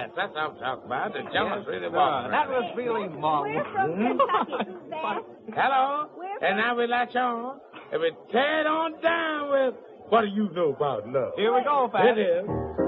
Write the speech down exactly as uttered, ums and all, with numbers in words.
Yes, that's what I'm talking about. The jealous Yes, really sir. walking. That was feeling marvelous. We're from Kentucky, Suzanne. Hello? We're And now we latch on. And we tear it on down with, what do you know about love? Here we go, Pat. It is.